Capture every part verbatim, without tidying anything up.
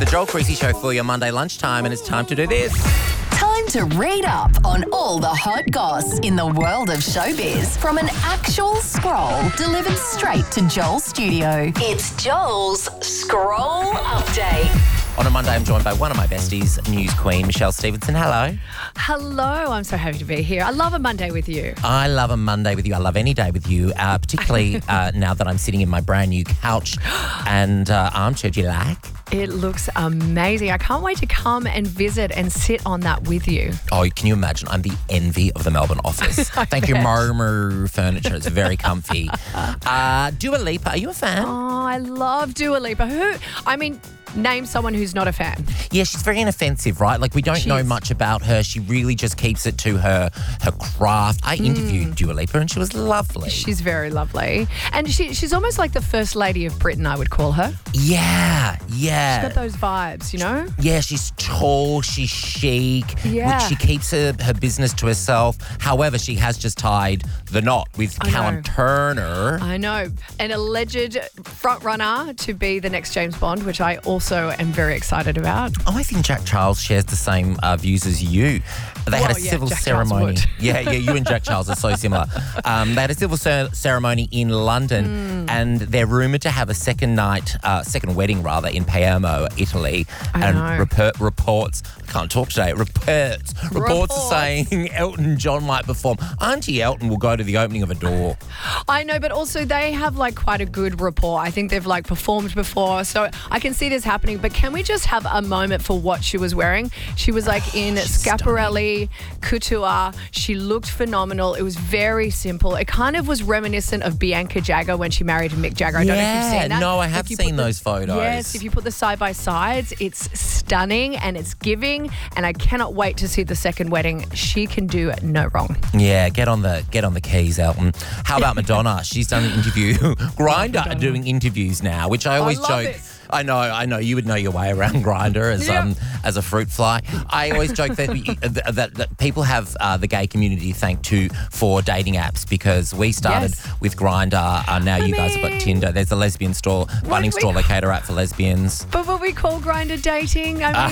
The Joel Creasy Show for your Monday lunchtime, and it's time to do this. Time to read up on all the hot goss in the world of showbiz from an actual scroll delivered straight to Joel's studio. It's Joel's Scroll Update. On a Monday, I'm joined by one of my besties, news queen, Michelle Stevenson. Hello. Hello, I'm so happy to be here. I love a Monday with you. I love a Monday with you. I love any day with you, uh, particularly uh, now that I'm sitting in my brand new couch and uh, armchair. Do you like? It looks amazing. I can't wait to come and visit and sit on that with you. Oh, can you imagine? I'm the envy of the Melbourne office. Thank you, Marmor Furniture. It's very comfy. Uh, Dua Lipa, are you a fan? Oh, I love Dua Lipa. Who, I mean... Name someone who's not a fan. Yeah, she's very inoffensive, right? Like, we don't she know is. much about her. She really just keeps it to her her craft. I interviewed mm. Dua Lipa and she was lovely. She's very lovely. And she she's almost like the first lady of Britain, I would call her. Yeah, yeah. She's got those vibes, you know? Yeah, she's tall, she's chic. Yeah. She keeps her, her business to herself. However, she has just tied the knot with I Callum know. Turner. I know. An alleged front runner to be the next James Bond, which I also am very excited about. Oh, I think Jack Charles shares the same uh, views as you. They well, had a yeah, civil Jack Charles ceremony. would. Yeah, yeah, you and Jack Charles are so similar. Um, they had a civil cer- ceremony in London mm. and they're rumoured to have a second night, uh, second wedding rather, in Palermo, Italy. I and know. Rep- reports, I can't talk today, reports, reports, reports are saying Elton John might perform. Auntie Elton will go to the opening of a door. I know, but also they have like quite a good rapport. I think they've like performed before, so I can see this happening. But can we just have a moment for what she was wearing? She was like in Schiaparelli couture. She looked phenomenal. It was very simple. It kind of was reminiscent of Bianca Jagger when she married Mick Jagger. I don't know if you've Yeah, seen that. no, I If have you seen put the- those photos. Yes, if you put the side by sides, it's stunning and it's giving. And I cannot wait to see the second wedding. She can do no wrong. Yeah, get on the get on the keys, Elton. How about Madonna? She's done an interview. Grindr are doing interviews now, which I always love joke. it. I know, I know. You would know your way around Grindr as Yeah. um as a fruit fly. I always joke that, we, that, that that people have uh, the gay community to thank too for dating apps because we started Yes. with Grindr. Uh, now I you guys have got mean- Tinder. There's a lesbian store, Bunnings we- store locator app for lesbians. But what we call Grindr dating, I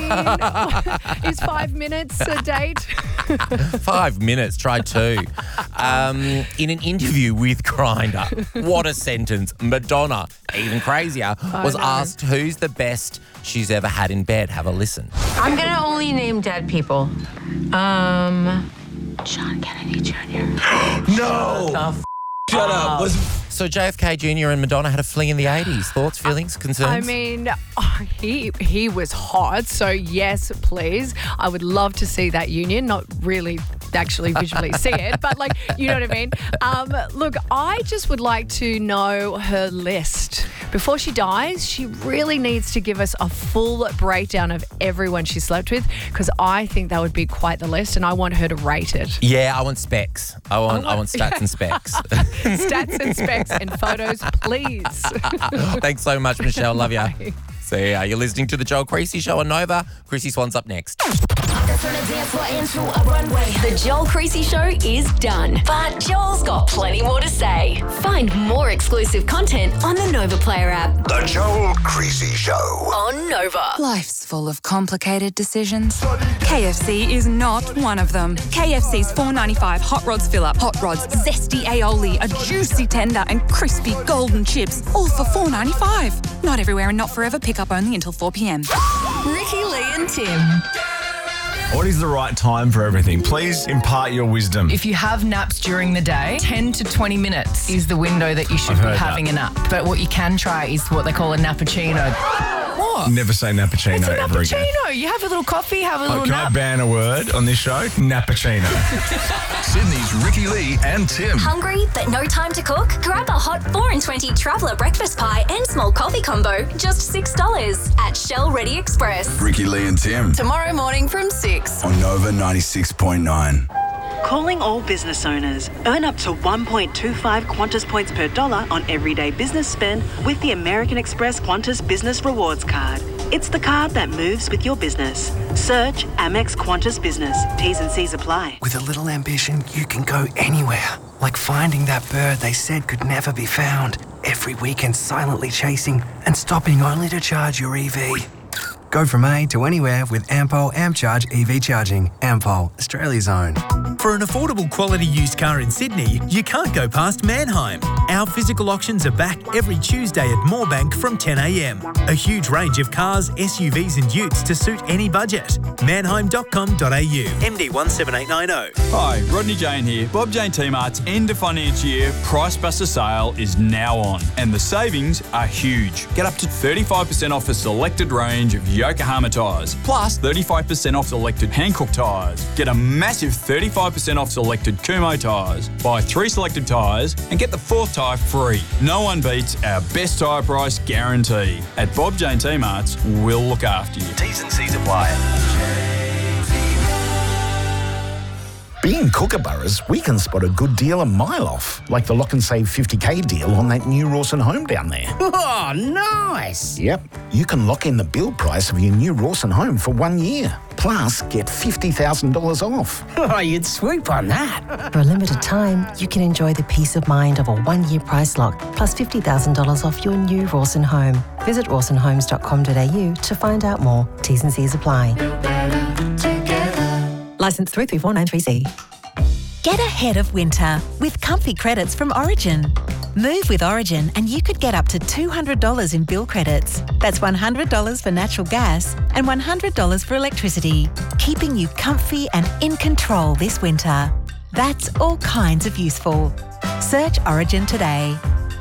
mean, is five minutes a date. Five minutes, try two. Um, in an interview with Grindr, what a sentence. Madonna, even crazier, was know. asked who's the best she's ever had in bed. Have a listen. I'm gonna only name dead people. Um, John Kennedy Junior No! Shut up. Was... So J F K Junior and Madonna had a fling in the eighties. Thoughts, feelings, concerns? I mean, oh, he he was hot, so yes, please. I would love to see that union. Not really actually visually see it, but like, you know what I mean? Um, look, I just would like to know her list. Before she dies, she really needs to give us a full breakdown of everyone she slept with because I think that would be quite the list and I want her to rate it. Yeah, I want specs. I want I want stats and specs. Stats and specs and photos, please. Thanks so much, Michelle. Love ya. See ya. You're listening to The Joel Creasy Show on Nova. Creasy Swan's up next. The Joel Creasy Show is done, but Joel's got plenty more to say. Find more exclusive content on the Nova Player app. The Joel Creasy Show. On Nova. Life's full of complicated decisions. K F C is not one of them. K F C's four ninety-five Hot Rods Fill Up, Hot Rods, zesty aioli, a juicy tender and crispy golden chips, all for four ninety-five. Not everywhere and not forever. Pick up only until four p.m. Ricky, Lee and Tim. What is the right time for everything? Please impart your wisdom. If you have naps during the day, ten to twenty minutes is the window that you should I've be heard having that. a nap. But what you can try is what they call a nappuccino. What? Never say nappuccino It's a ever again. nappuccino. You have a little coffee, have a Oh, little can I nap. ban a word on this show? Nappuccino. Sydney's Ricky Lee and Tim. Hungry but no time to cook? Grab a hot four and twenty traveller breakfast pie and small coffee combo, just six dollars at Shell Ready Express. Ricky Lee and Tim Tomorrow morning from six. on Nova ninety-six point nine. Calling all business owners. Earn up to one point two five Qantas points per dollar on everyday business spend with the American Express Qantas Business Rewards Card. It's the card that moves with your business. Search Amex Qantas Business. T's and C's apply. With a little ambition, you can go anywhere. Like finding that bird they said could never be found. Every weekend silently chasing and stopping only to charge your E V. Go from A to anywhere with Ampol AmpCharge E V charging. Ampol, Australia's own. For an affordable quality used car in Sydney, you can't go past Mannheim. Our physical auctions are back every Tuesday at Moorebank from ten a m. A huge range of cars, S U Vs and utes to suit any budget. mannheim dot com dot a u. M D one seven eight nine zero. Hi, Rodney Jane here. Bob Jane T-Mart's end of financial year Price Buster sale is now on, and the savings are huge. Get up to thirty-five percent off a selected range of Yokohama tyres, plus thirty-five percent off selected Hankook tyres. Get a massive thirty-five percent off selected Kumho tyres. Buy three selected tyres and get the fourth tyre free. No one beats our best tyre price guarantee. At Bob Jane T-Mart's, we'll look after you. T's and C's apply. Being Kookaburras, we can spot a good deal a mile off, like the Lock and Save fifty K deal on that new Rawson home down there. Oh, nice. Yep, you can lock in the build price of your new Rawson home for one year, plus get fifty thousand dollars off. Oh, you'd swoop on that. For a limited time, you can enjoy the peace of mind of a one-year price lock, plus fifty thousand dollars off your new Rawson home. Visit rawson homes dot com dot a u to find out more. T's and C's apply. Licence three three four nine three C. Get ahead of winter with comfy credits from Origin. Move with Origin and you could get up to two hundred dollars in bill credits. That's one hundred dollars for natural gas and one hundred dollars for electricity, keeping you comfy and in control this winter. That's all kinds of useful. Search Origin today.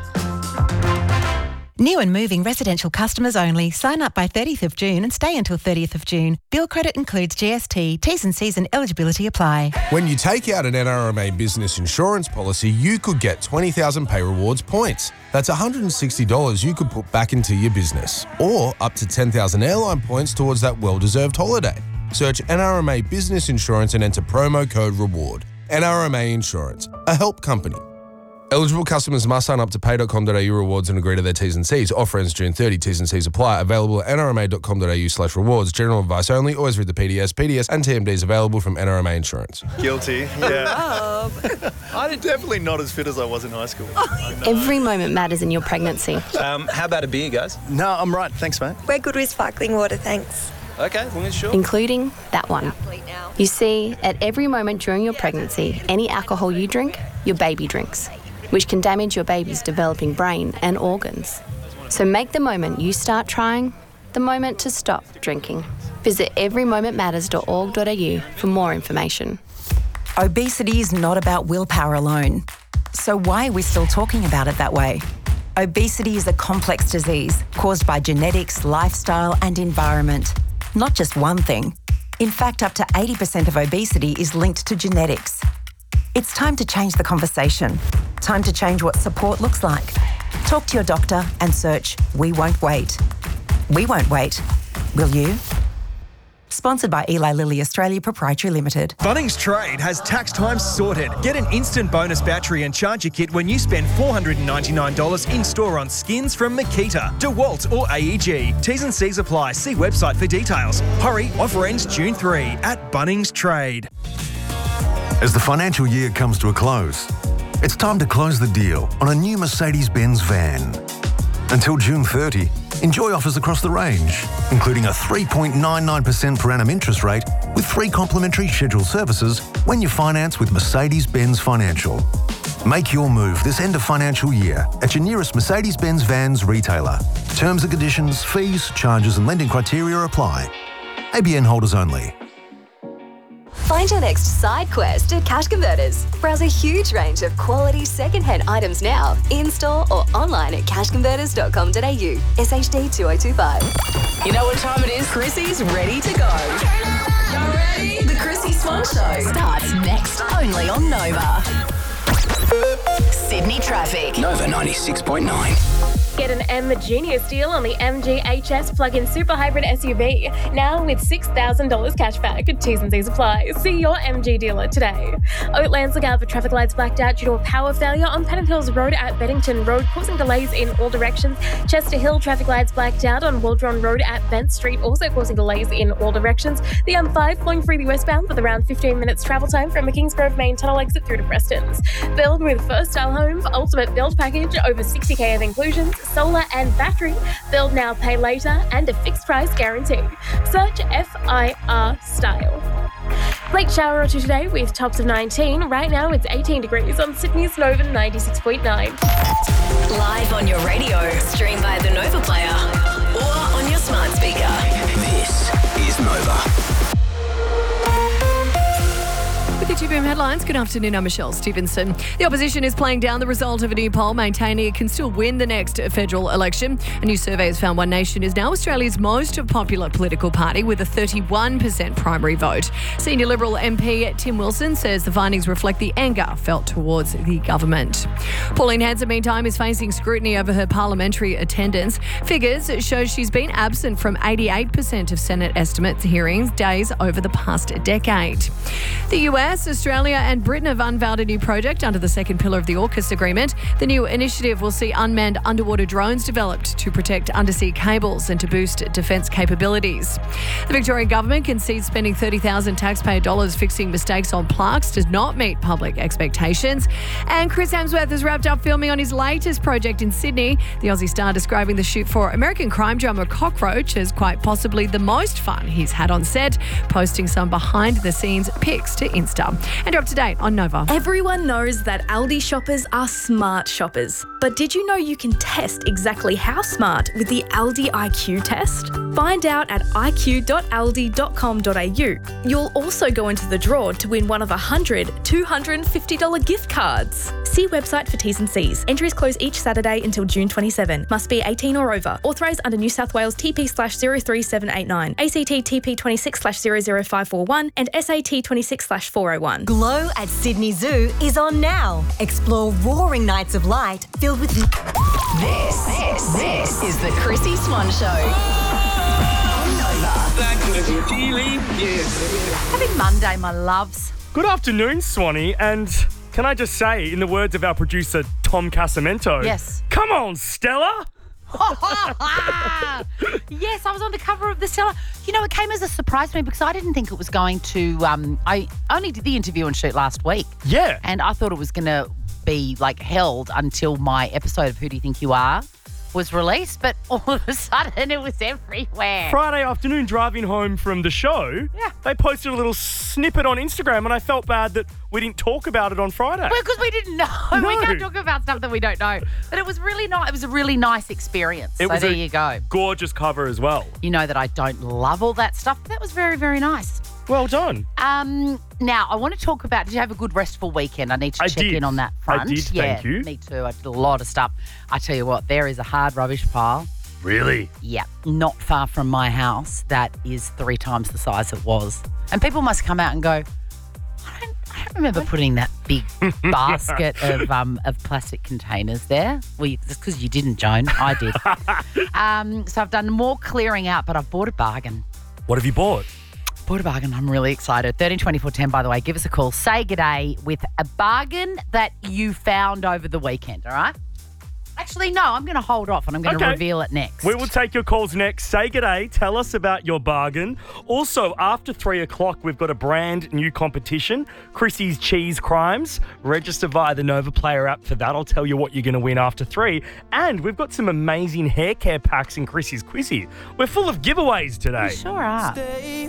New and moving residential customers only. Sign up by thirtieth of June and stay until thirtieth of June. Bill credit includes G S T. T's and C's and eligibility apply. When you take out an N R M A business insurance policy, you could get twenty thousand Pay Rewards points. That's one hundred sixty dollars you could put back into your business. Or up to ten thousand airline points towards that well-deserved holiday. Search N R M A Business Insurance and enter promo code REWARD. N R M A Insurance, a help company. Eligible customers must sign up to pay dot com dot a u rewards and agree to their T's and C's. Offer ends June thirtieth. T's and C's apply. Available at n r m a dot com dot a u slash rewards. General advice only. Always read the P D S. P D S and T M Ds available from N R M A Insurance. Guilty, yeah. I'm definitely not as fit as I was in high school. Every moment matters in your pregnancy. Um, how about a beer, guys? No, I'm right. Thanks, mate. We're good with sparkling water, thanks. Okay, well, it's sure. Including that one. You see, at every moment during your pregnancy, any alcohol you drink, your baby drinks, which can damage your baby's developing brain and organs. So make the moment you start trying the moment to stop drinking. Visit every moment matters dot org dot a u for more information. Obesity is not about willpower alone. So why are we still talking about it that way? Obesity is a complex disease caused by genetics, lifestyle and environment. Not just one thing. In fact, up to eighty percent of obesity is linked to genetics. It's time to change the conversation. Time to change what support looks like. Talk to your doctor and search We Won't Wait. We won't wait. Will you? Sponsored by Eli Lilly Australia Proprietary Limited. Bunnings Trade has tax time sorted. Get an instant bonus battery and charger kit when you spend four hundred ninety-nine dollars in-store on skins from Makita, DeWalt or A E G. T's and C's apply. See website for details. Hurry, offer ends June third at Bunnings Trade. As the financial year comes to a close, it's time to close the deal on a new Mercedes-Benz van. Until June thirtieth, enjoy offers across the range, including a three point nine nine percent per annum interest rate with three complimentary scheduled services when you finance with Mercedes-Benz Financial. Make your move this end of financial year at your nearest Mercedes-Benz Vans retailer. Terms and conditions, fees, charges and lending criteria apply. A B N holders only. Find your next side quest at Cash Converters. Browse a huge range of quality second-hand items now, in-store or online at cash converters dot com dot a u. S H D two oh two five. You know what time it is? Chrissy's ready to go. Y'all ready? The Chrissy Swan Show starts next only on Nova. Sydney traffic. Nova ninety-six point nine. Get an M Genius deal on the M G H S plug-in super hybrid S U V. Now with six thousand dollars cash back. T's and C's apply. See your M G dealer today. Oatlands, look out for traffic lights blacked out due to a power failure on Pennant Hills Road at Beddington Road, causing delays in all directions. Chester Hill, traffic lights blacked out on Waldron Road at Bent Street, also causing delays in all directions. The M five flowing freely westbound with around fifteen minutes travel time from the Kingsgrove main tunnel exit through to Prestons. Build with First Style Homes, ultimate build package, over sixty k of inclusions. solar and battery, build now, pay later, and a fixed price guarantee. Search F I R Style. Late shower or two today with tops of nineteen. Right now it's eighteen degrees on Sydney's Nova ninety-six point nine. Live on your radio, stream via the Nova Player, or on your smart speaker. This is Nova. With the two Boom headlines, good afternoon, I'm Michelle Stevenson. The opposition is playing down the result of a new poll, maintaining it can still win the next federal election. A new survey has found One Nation is now Australia's most popular political party with a thirty-one percent primary vote. Senior Liberal M P Tim Wilson says the findings reflect the anger felt towards the government. Pauline Hanson, meantime, is facing scrutiny over her parliamentary attendance. Figures show she's been absent from eighty-eight percent of Senate estimates hearings days over the past decade. The U S, Australia and Britain have unveiled a new project under the second pillar of the AUKUS agreement. The new initiative will see unmanned underwater drones developed to protect undersea cables and to boost defence capabilities. The Victorian government concedes spending thirty thousand taxpayer dollars fixing mistakes on plaques does not meet public expectations. And Chris Hemsworth has wrapped up filming on his latest project in Sydney. The Aussie star describing the shoot for American crime drama Cockroach as quite possibly the most fun he's had on set, posting some behind-the-scenes pics to Insta. And you're up to date on Nova. Everyone knows that Aldi shoppers are smart shoppers. But did you know you can test exactly how smart with the Aldi I Q test? Find out at i q dot aldi dot com dot a u. You'll also go into the draw to win one of one hundred two hundred fifty dollars gift cards. See website for T's and C's. Entries close each Saturday until June twenty-seventh. Must be eighteen or over. Authorised under New South Wales T P slash zero three seven eight nine, A C T T P twenty-six slash zero zero five four one and S A T twenty-six slash four oh one. Glow at Sydney Zoo is on now. Explore roaring nights of light filled with... This, this, this is the Chrissy Swan Show. On Nova. Happy Monday, my loves. Good afternoon, Swanee, and can I just say, in the words of our producer, Tom Casamento, yes. Come on, Stella! Yes, I was on the cover of the Stella. You know, it came as a surprise to me because I didn't think it was going to... Um, I only did the interview and shoot last week. Yeah. And I thought it was going to be, like, held until my episode of Who Do You Think You Are was released, but all of a sudden it was everywhere. Friday afternoon, driving home from the show, yeah. they posted a little snippet on Instagram, and I felt bad that we didn't talk about it on Friday. Well, because we didn't know. No. We can't talk about stuff that we don't know. But it was really nice. It was a really nice experience. It so was there a you go. Gorgeous cover as well. You know that I don't love all that stuff, but that was very, very nice. Well done. Um, now, I want to talk about, did you have a good restful weekend? I need to I check did. in on that front. I did, yeah, thank you. Me too. I did a lot of stuff. I tell you what, there is a hard rubbish pile. Really? Yeah, not far from my house. That is three times the size it was. And people must come out and go, I don't, I don't remember putting that big basket of um, of plastic containers there. Well, it's because you didn't, Joan. I did. um, so I've done more clearing out, but I've bought a bargain. What have you bought? Bought a bargain. I'm really excited. thirteen twenty-four ten, by the way. Give us a call. Say g'day with a bargain that you found over the weekend, all right? Actually, no, I'm going to hold off and I'm going to Okay. reveal it next. We will take your calls next. Say g'day. Tell us about your bargain. Also, after three o'clock, we've got a brand new competition, Chrissy's Cheese Crimes. Register via the Nova Player app for that. I'll tell you what you're going to win after three. And we've got some amazing hair care packs in Chrissy's Quizzy. We're full of giveaways today. You sure are. Stay